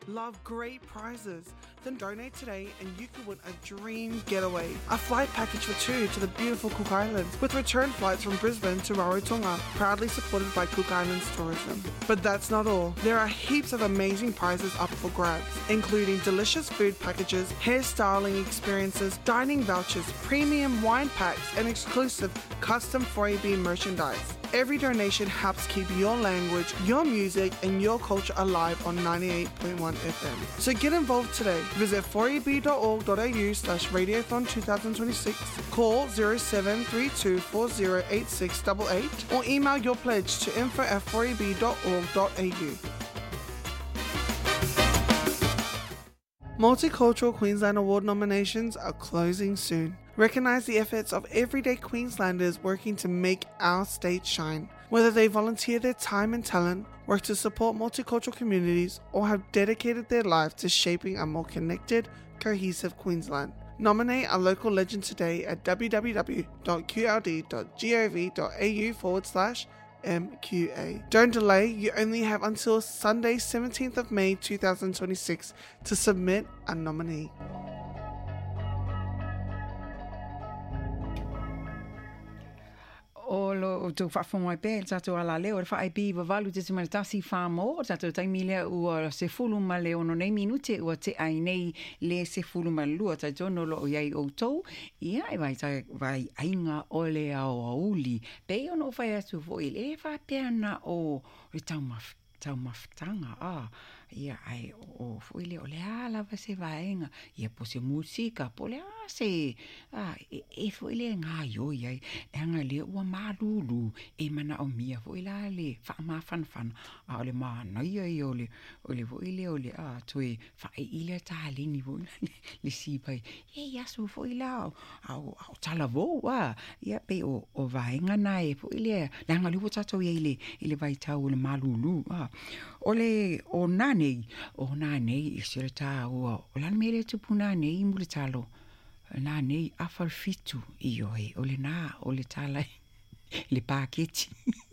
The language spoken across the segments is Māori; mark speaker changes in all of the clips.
Speaker 1: Love great prizes? Then donate today and you could win a dream getaway. A flight package for two to the beautiful Cook Islands with return flights from Brisbane to Rarotonga, proudly supported by Cook Islands Tourism. But that's not all. There are heaps of amazing prizes up for grabs, including delicious food packages, hairstyling experiences, dining vouchers, premium wine packs, and exclusive custom 4AB merchandise. Every donation helps keep your language, your music, and your culture alive on 98.1 FM. So get involved today. Visit 4eb.org.au/radiothon 2026, call 0732408688, or email your pledge to info@4eb.org.au. Multicultural Queensland Award nominations are closing soon. Recognise the efforts of everyday Queenslanders working to make our state shine. Whether they volunteer their time and talent, work to support multicultural communities, or have dedicated their lives to shaping a more connected, cohesive Queensland. Nominate a local legend today at www.qld.gov.au/MQA. Don't delay, you only have until Sunday 17th of May 2026 to submit a nominee.
Speaker 2: O lo tu whaafonga I pēl tātou ala leo e whaai pīwa walu te simaritasi whāmo o tātou taimi lea ua se fulu ma leo no nei minute ua te ai nei le se fulu ma lua tātou no lo o iai o tau ia e vai ainga o le au auli pe ono whai atu fo i le whapeana o tau maftanga ia ai o foi le o le ala va se vaenga ia po se musika po le se e foi le nga yo ia nga le o malulu e mana o mia foi la le fa ma fan a le ma na ia o le foi le o le toi fa ile ta le ni vo le si pai ia su foi la au tala vo ia pe o vaenga na e foi le nga le o tato ile vai tau le malulu ole o nane I sere tā ua o lan mele tupu nane I mule talo nane afar fitu I oe o le nā o le tala le pāketi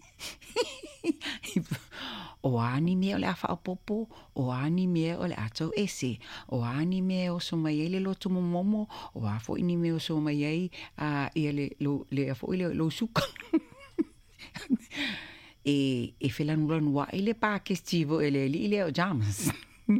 Speaker 2: o ani mea o le afa o popo o ani mea o le atou ese o ani mea o somai le loto momo o afo ini mea o somai ia le afo ile lo suka e felanulanu wa ile pakestivo ele ile o jamas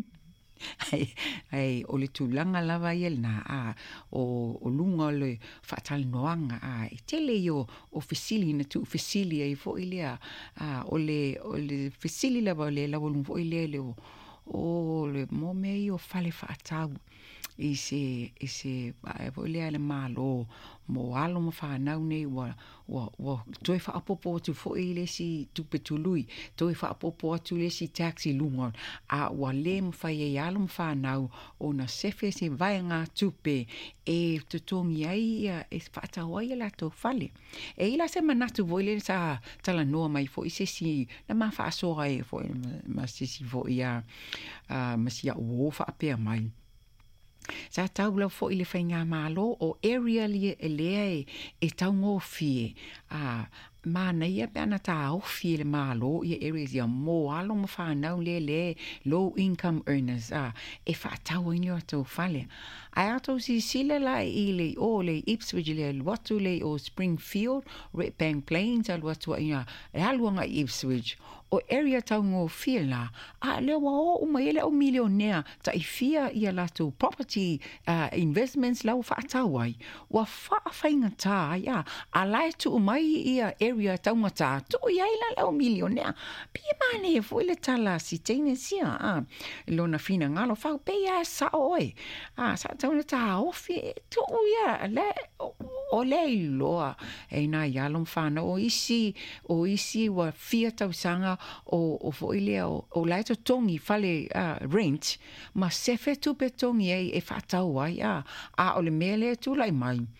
Speaker 2: ai o le tulanga lava il na o lunga le fatal noanga tele yo o fisili na tu fisili ai fo ile o le fisili lava le lunga fo ile le o le mome yo fale fatau ise fo ile le malo mo alo mo fa nau nei wa toi fa apopo tu fo ile si tu petului toi fa apopo tu le si taxi lungon wa le mo fa ye alo mo fa nau ona sefe se vai nga tupe e tutongi ai e fa ta wai la to fale e ila se manatu voile sa tala no mai fo ise si na ma fa so ai fo ma si fo ia ma si o fa pe mai sa taula fo ile fainga malo o area li ele e tau ngofie mana ia pe ana ta ofie le malo ia areas ia mo alo mo fa na le low income earners e fa tau in your to fale ai ato si sile la ile o le Ipswich le watu le o Springfield Redbank Plains al watu ia aluanga Ipswich o area tau ngofie la le wa o mai o millionaire ta ifia ia la to property investments la fa tau ai wa fa fainga ta ia alai tu mai ia area taumata tu ia ila o millionaire pia mane foi le tala si tene sia lona fina ngalo fa pe ia sa oi sa tauna ta ofi tu ia le o le loa e na ia lom fana o isi wa fia tau sanga o foi le o laito tongi fale rent ma sefe tu pe tongi e fa tau ai o le mele tu lai mai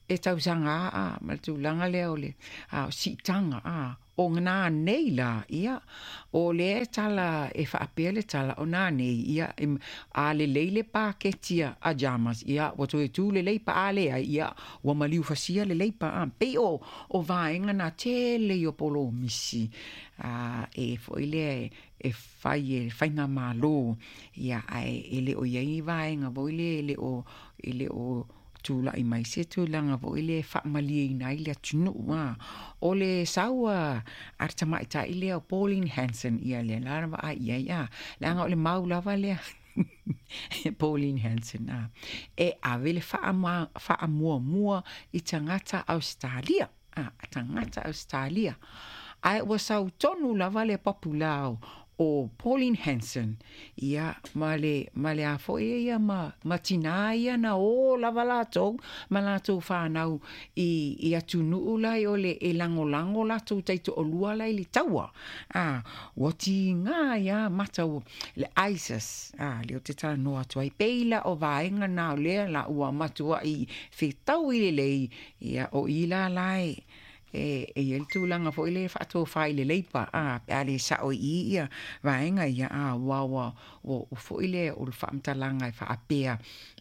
Speaker 2: e tausanga ma le tūlanga lea o le sitanga o ngā nei la ia o le tala e whaapea le tala o ngā nei ia a le leile pāketia a jamas ia wato e tū le leipa a lea ia wa maliu fasia le leipa pe o vaenga na tele o polo misi e foile e fai ngā malo ia e le o iai vaenga voile e le o tula I mai se tūlanga vo ile whaamalie I nai le atunu o le saua artama ita ile o Pauline Hanson ia le larava ia langa o le maulava le Pauline Hanson e avele whaamua I tangata Australia tangata Australia ai wa sau tonu lava le populao o Pauline Hanson ia male a fo ia ma tina ia na o lava latou ma latou whanau I atunu ulai o le e lango latou taito o lua lai le taua wati ngā ia matau le ISIS le o te tala noa tuai peila o vaenga na o lea la ua matua I whetau I le lei ia o ila lai e el tūlanga fo ile whaato whai le leipa a le sao ia vaenga ia wawa o fo ile o le whaamtalanga I whaapea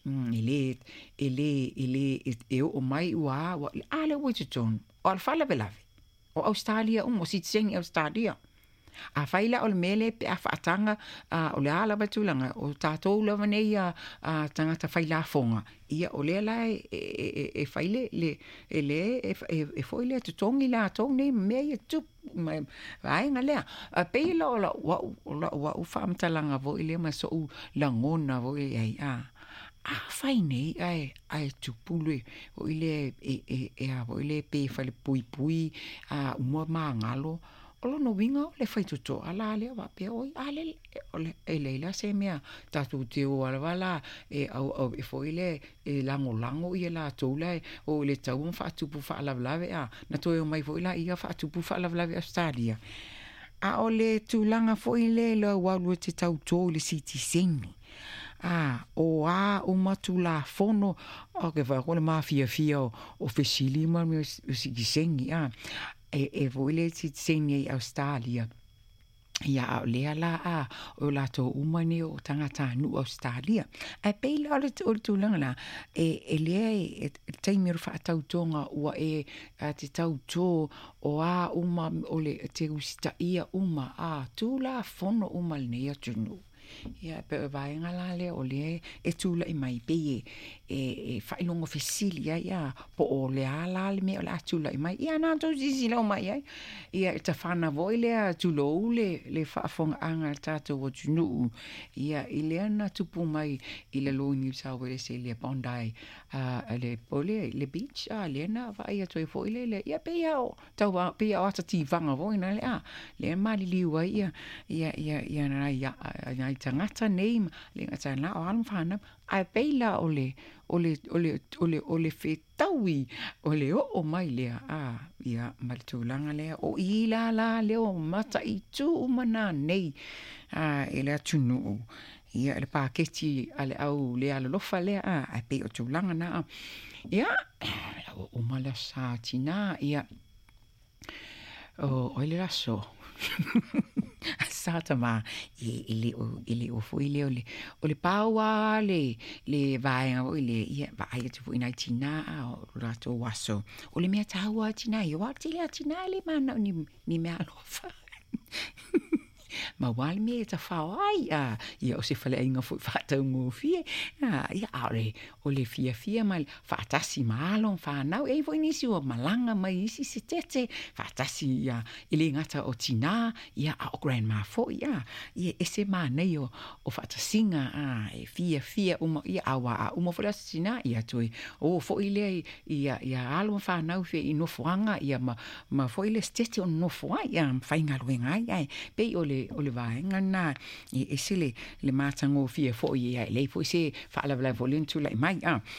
Speaker 2: ele o mai ua ale Wellington o al whalawelawe o Australia o sitsengi Australia a whaila o le mele pe a whaatanga o le ala batulanga o tātou lawa nei tangata whaila fonga ia o le lai e whaile e whaile tutongi la tau nei mea tup vaenga lea peila o la wa whaamtalanga vo ile ma so u langona vo ai whai nei ai tupule o ile vo ile pe whale pui umua maa ngalo Olo no winga le fai tuto ala le wa pe oi ale e leila se mea tatu te o ala wala au e foile e lango I la toula o le tau fa tupu fa la lave na to mai foila ia fa tupu fa la lave Australia o le tulanga foile lo wa lu te tau to le city seni o matula fono o ke va con mafia o fesili ma mi sigisengi e voile titsengi Australia ia lea la o lato umani o tangata nu Australia peila o tūlanga la e lea e taimiru whaatautonga ua te tautō o uma o le te usita ia uma tūla fono uma le nei atunu ia pe vaenga la le o le e tula I mai pe e whailongo fesilia ia po o le ala le me o la tula I mai ia na to zizi la mai ia e ta whana voi le tulo le whaafonga anga tato o tunu ia I le ana tupu mai I le lo New South Wales le Bondi le pole le beach le ana vai a toi foi le ia pe ia o tau pe ia o ata ti vanga voi na le mali liua ia na ia tangata nei le ngata na o alu whana ai peila o le whetaui o le o mai lea ia maritulanga lea o ila la leo mata I tu umana nei e le atunu ia le paketi ale au le ala lofa lea ai pe o tulanga na ia o mala sa tina ia o le raso Satama ele o foi le o le paua le vai o le ia vai te foi na tina o rato waso o le mea taua tina ia wa tina le mana ni mea alofa ma wale me ta fai ia o se fale inga foi fata ngo fie ia o le fia mal fatasi malo fa nau e foi nisi o malanga mai isi se tete fatasi ia ile ngata o tina ia o grandma fo ia ese mana o fatasinga e fia uma ia awa uma fo tina ia toi o fo ile ia alo fa nau fe ino foanga ia ma fo ile stete o no foa ia fainga luenga ia pe o le le vaenga na e sele le matango fia fo ia le fo se fa la volentu la mai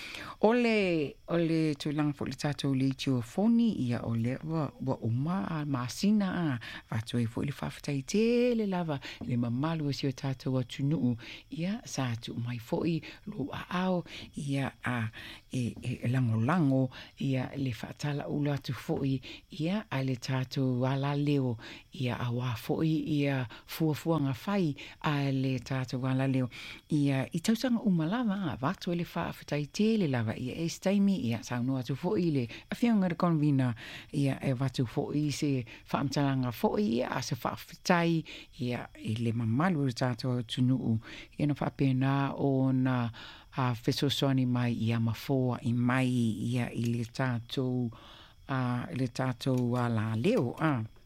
Speaker 2: ole tu lang fo le tato le tio foni ia ole wa uma masina va tu fo le fa ftai te le lava le mamalu si o tato wa tunu ia sa tu mai fo i lo ao ia e lango ia le fatala ula tu fo ia ale tato ala leo ia awa fo ia fua nga fai ale tato ala leo ia i tausanga umalava va tu le fa ftai te le lava ia e staimi ia sa no atu fo ile a fianga de convina ia e va tu fo i se fa amtalanga fo ia se fa ftai ia le mamalu tato tunu ia no fa pena ona a fesosoni mai ia mafoa i mai ia i le tato ala leo